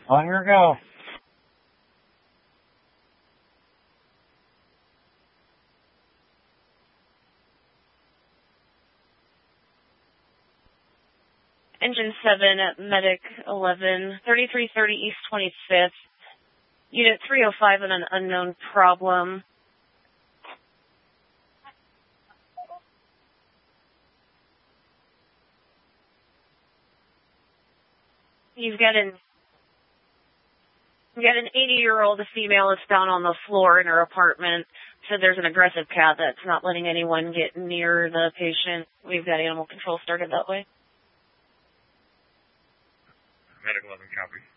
On your go. Engine 7 at Medic 11, 3330 East 25th. Unit 305 and an unknown problem. You've got an 80-year-old female that's down on the floor in her apartment. So there's an aggressive cat that's not letting anyone get near the patient. We've got animal control started that way. Medic 11, copy.